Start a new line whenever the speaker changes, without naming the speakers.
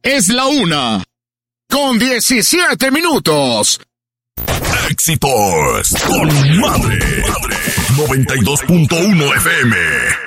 Es la 1:17.
Éxitos con Madre. 92.1 FM.